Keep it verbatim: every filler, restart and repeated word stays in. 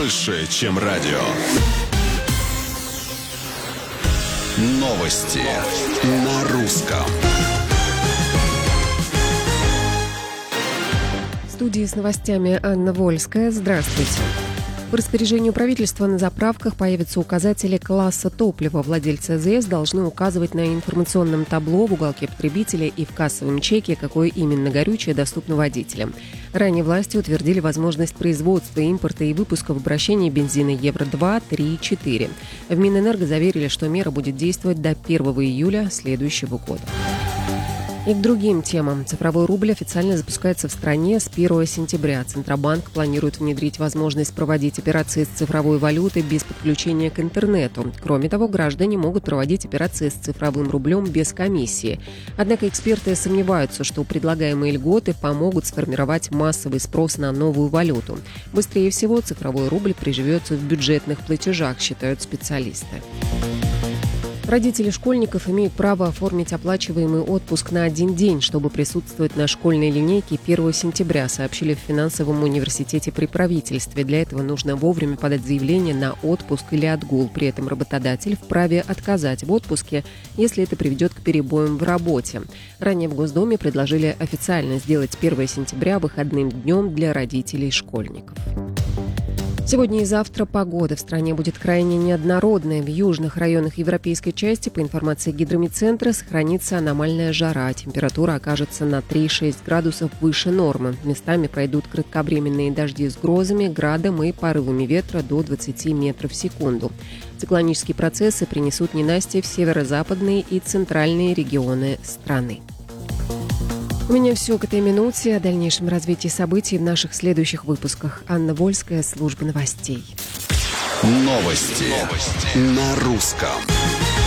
больше, чем радио. Новости на русском. В студии с новостями Анна Вольская. Здравствуйте. По распоряжению правительства на заправках появятся указатели класса топлива. Владельцы АЗС должны указывать на информационном табло в уголке потребителя и в кассовом чеке, какое именно горючее доступно водителям. Ранее власти утвердили возможность производства, импорта и выпуска в обращении бензина Евро два, три, четыре. В Минэнерго заверили, что мера будет действовать до первого июля следующего года. И к другим темам. Цифровой рубль официально запускается в стране с первого сентября. Центробанк планирует внедрить возможность проводить операции с цифровой валютой без подключения к интернету. Кроме того, граждане могут проводить операции с цифровым рублем без комиссии. Однако эксперты сомневаются, что предлагаемые льготы помогут сформировать массовый спрос на новую валюту. Быстрее всего цифровой рубль приживется в бюджетных платежах, считают специалисты. Родители школьников имеют право оформить оплачиваемый отпуск на один день, чтобы присутствовать на школьной линейке первого сентября, сообщили в финансовом университете при правительстве. Для этого нужно вовремя подать заявление на отпуск или отгул. При этом работодатель вправе отказать в отпуске, если это приведет к перебоям в работе. Ранее в Госдуме предложили официально сделать первого сентября выходным днем для родителей школьников. Сегодня и завтра погода в стране будет крайне неоднородная. В южных районах европейской части, по информации Гидромедцентра, сохранится аномальная жара. Температура окажется на три-шесть градусов выше нормы. Местами пройдут кратковременные дожди с грозами, градом и порывами ветра до двадцати метров в секунду. Циклонические процессы принесут ненастье в северо-западные и центральные регионы страны. У меня все к этой минуте. О дальнейшем развитии событий в наших следующих выпусках. Анна Вольская, служба новостей. Новости, Новости. На русском.